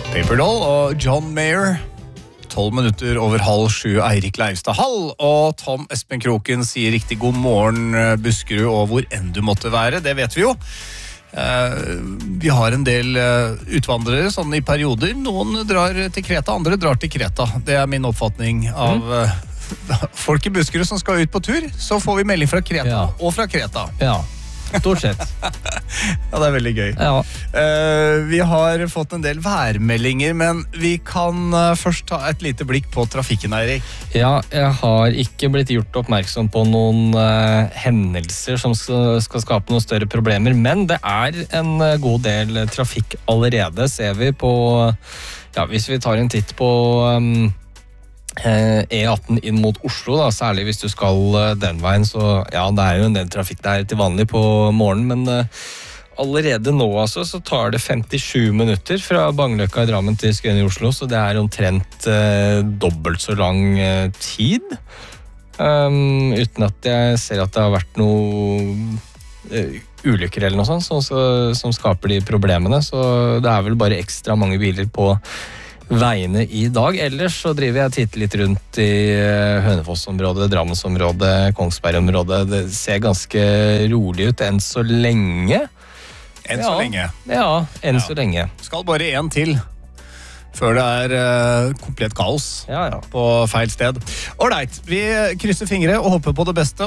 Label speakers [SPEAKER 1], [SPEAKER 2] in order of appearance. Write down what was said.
[SPEAKER 1] Paperdoll og John Mayer. 12 minutter over 6:30, Eirik Leivstad Hall og Tom Espen Kroken sier riktig god morgen, Buskerud, og hvor enn du måtte være, det vet vi jo. Vi har en del utvandrere sånn i perioder. Noen drar til Kreta, andre drar til Kreta. Det er min oppfatning av folk i Buskerud som skal ut på tur. Så får vi melding fra Kreta og fra Kreta.
[SPEAKER 2] Ja, stort sett.
[SPEAKER 1] Ja, det er veldig gøy.
[SPEAKER 2] Ja.
[SPEAKER 1] Vi har fått en del værmeldinger, men vi kan først ta et lite blikk på trafikken, Eirik.
[SPEAKER 2] Ja, jeg har ikke blitt gjort oppmerksom på noen hendelser som skal skape noen større problemer, men det er en god del trafikk allerede, ser vi på, ja, hvis vi tar en titt på E18 inn mot Oslo, da, særlig hvis du skal den veien, så ja, det er jo en del trafikk der til vanlig på morgenen, men allerede nå altså, så tar det 57 minutter fra Bangløkka i Drammen til Skøyen i Oslo, så det er omtrent dobbelt så lang tid, uten at jeg ser at det har vært noe ulykker eller noe sånt som skaper de problemene, så det er vel bare ekstra mange biler på veiene i dag. Ellers så driver jeg og titter litt rundt i Hønefoss-området, Drammensområdet, Kongsberg-området. Det ser ganske rolig ut enn så lenge.
[SPEAKER 1] Enn så lenge.
[SPEAKER 2] Ja, enn så lenge.
[SPEAKER 1] Skal bare en til før det er komplett kaos på feil sted. Alright, vi krysser fingre og håper på det beste.